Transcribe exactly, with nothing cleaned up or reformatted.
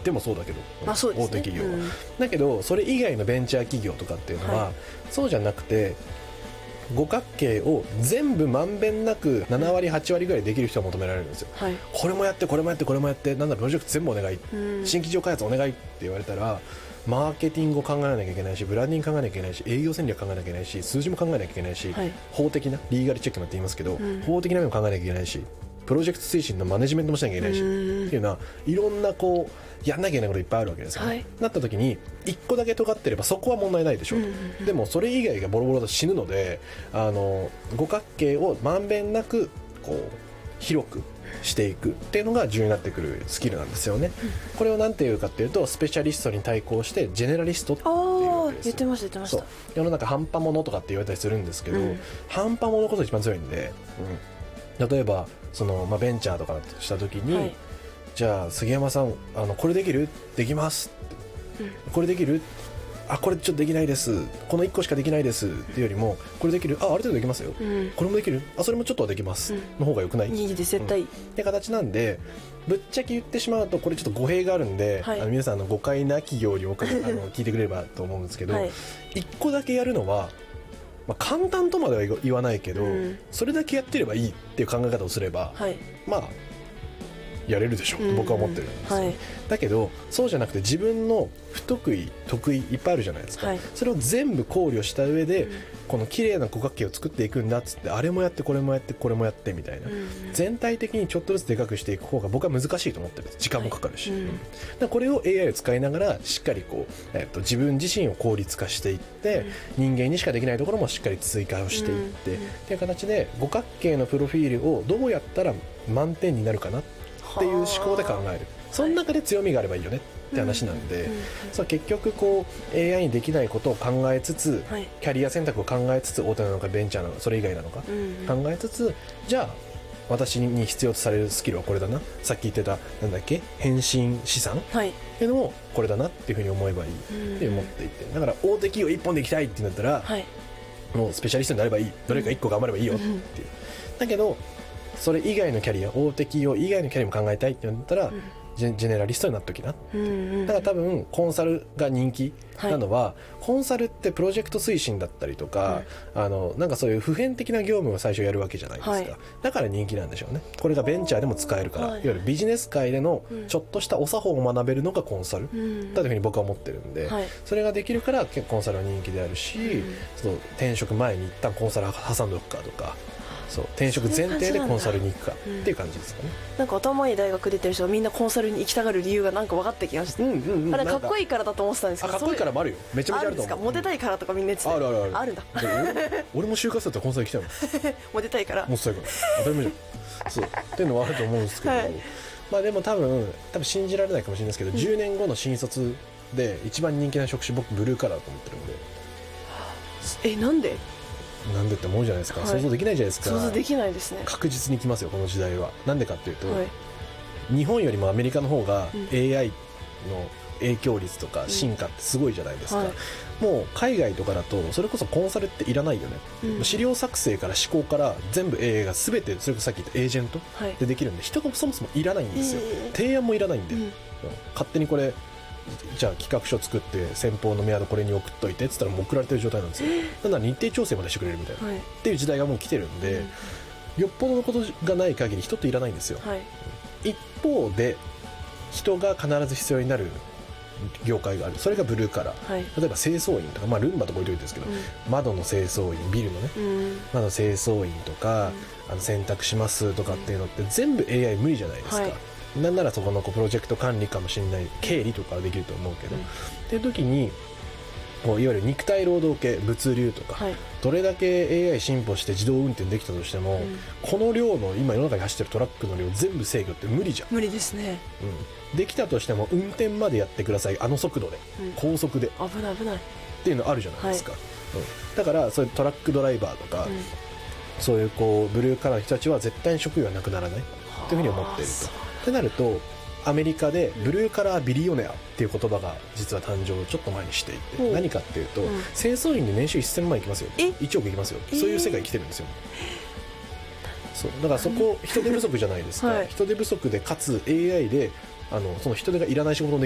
ってもそうだけど、 まあそうですね、 大手企業は、 うん、 だけどそれ以外のベンチャー企業とかっていうのは、はい、そうじゃなくて五角形を全部まんべんなくななわりはちわりぐらいできる人が求められるんですよ、はい、これもやってこれもやってこれもやってなんだプロジェクト全部お願い、うん、新規事業開発お願いって言われたらマーケティングを考えなきゃいけないしブランディング考えなきゃいけないし営業戦略考えなきゃいけないし数字も考えなきゃいけないし、はい、法的なリーガルチェックもって言いますけど、うん、法的な面も考えなきゃいけないしプロジェクト推進のマネジメントもしなきゃいけないし、うん、っていうのはいろんなこうやんなきゃいけないこといっぱいあるわけですよね、はい、なった時にいっこだけ尖ってればそこは問題ないでしょう、うん、でもそれ以外がボロボロだと死ぬのであの五角形をまんべんなくこう広くしていくっていうのが重要になってくるスキルなんですよね、うん、これを何て言うかっていうとスペシャリストに対抗してジェネラリストっていうわけですよ。 言ってました言ってました。 世の中半端者とかって言われたりするんですけど、うん、半端者こそ一番強いんで、うん、例えばその、まあ、ベンチャーとかした時に、はい、じゃあ杉山さんあのこれできるできますって、うん、これできるあこれちょっとできないですこのいっこしかできないですっていうよりもこれできるあある程度できますよ、うん、これもできるあそれもちょっとはできます、うん、の方がよくないいいです絶対、うん、 って形なんでぶっちゃけ言ってしまうとこれちょっと語弊があるんで、はい、あの皆さんの誤解な企業におかあの聞いてくれればと思うんですけど、はい、いっこだけやるのは、まあ、簡単とまでは言わないけど、うん、それだけやってればいいっていう考え方をすれば、はい、まあやれるでしょって僕は思ってるんですよ、うんはい、だけどそうじゃなくて自分の不得意得意いっぱいあるじゃないですか、はい、それを全部考慮した上で、うん、この綺麗な五角形を作っていくんだっつってあれもやってこれもやってこれもやってみたいな、うん、全体的にちょっとずつでかくしていく方が僕は難しいと思ってる時間もかかるし、はいうん、だからこれを エーアイ を使いながらしっかりこう、えー、と自分自身を効率化していって、うん、人間にしかできないところもしっかり追加をしていって、うん、っていう形で五角形のプロフィールをどうやったら満点になるかなっていう思考で考えるその中で強みがあればいいよねって話なんで、はいうんうん、そう結局こう エーアイ にできないことを考えつつ、はい、キャリア選択を考えつつ大手なのかベンチャーなのかそれ以外なのか、うんうん、考えつつじゃあ私に必要とされるスキルはこれだなさっき言ってたなんだっけ変身資産、はい、っていうのもこれだなっていうふうに思えばいいって思っていて、うんうん、だから大手企業一本でいきたいってなったら、はい、もうスペシャリストになればいいどれか一個頑張ればいいよっていう、うん、だけどそれ以外のキャリア大手企業以外のキャリアも考えたいってなったら、うん、ジ, ェジェネラリストになっときな、うんうん、だから多分コンサルが人気なのは、はい、コンサルってプロジェクト推進だったりとか、うん、あのなんかそういう普遍的な業務を最初やるわけじゃないですか、はい、だから人気なんでしょうねこれがベンチャーでも使えるから、はい、いわゆるビジネス界でのちょっとしたお作法を学べるのがコンサル、うん、だというふうに僕は思ってるんで、はい、それができるからコンサルは人気であるし、うん、そう転職前に一旦コンサル挟んでおくかとかそう転職前提でコンサルに行くかっていう感じですかね。 なんか頭いい大学出てる人がみんなコンサルに行きたがる理由がなんか分かってきました、うんうんうん、あれかっこいいからだと思ってたんですけどかっこいいからもあるよめちゃめちゃあると思う。あるんですかモテたいからとかみんな言ってた、 うん、あるあるあるあるんだ俺, 俺も就活だったらコンサル行きたいもんモテたいからモテたいから当たり前じゃんそうっていうのはあると思うんですけど、はい、まあでも多分多分信じられないかもしれないですけど、うん、じゅうねんごの新卒で一番人気な職種僕ブルーカラーだと思ってるんでえなんでなんでって思うじゃないですか、はい、想像できないじゃないですか。 想像できないですね。 確実に来ますよこの時代は。なんでかっていうと、はい、日本よりもアメリカの方が エーアイ の影響率とか進化ってすごいじゃないですか、うんはい、もう海外とかだとそれこそコンサルっていらないよね、うん、資料作成から思考から全部 エーアイ が全てそれこそさっき言ったエージェントでできるんで、はい、人がそもそもいらないんですよ、えー、提案もいらないんで、うん、勝手にこれじゃあ企画書作って先方のメアドこれに送っといてって言ったらもう送られてる状態なんですよ。だから日程調整までしてくれるみたいな、はい、っていう時代がもう来てるんで、うん、よっぽどのことがない限り人っていらないんですよ、はい、一方で人が必ず必要になる業界がある。それがブルーカラー、はい、例えば清掃員とか、まあ、ルンバとか置いといてですけど、うん、窓の清掃員ビルのね、うん、窓の清掃員とか、うん、あの洗濯しますとかっていうのって全部 エーアイ 無理じゃないですか、はい、なんならそこのこうプロジェクト管理かもしれない経理とかはできると思うけど、うん、っていう時にこういわゆる肉体労働系物流とか、はい、どれだけ エーアイ 進歩して自動運転できたとしても、うん、この量の今世の中に走ってるトラックの量全部制御って無理じゃん。 無理ですね、 うん、できたとしても運転までやってくださいあの速度で、うん、高速で危ない危ないっていうのあるじゃないですか、はいうん、だからそういうトラックドライバーとか、うん、そういうこうブルーカラーの人たちは絶対に職業はなくならないというふうに思っていると。ってなるとアメリカでブルーカラービリオネアっていう言葉が実は誕生をちょっと前にしていて、うん、何かっていうと、うん、清掃員で年収せんまんいきますよ、いちおくいきますよ、そういう世界来てるんですよ。そうだからそこ人手不足じゃないですか、はい、人手不足でかつ エーアイ であのその人手がいらない仕事を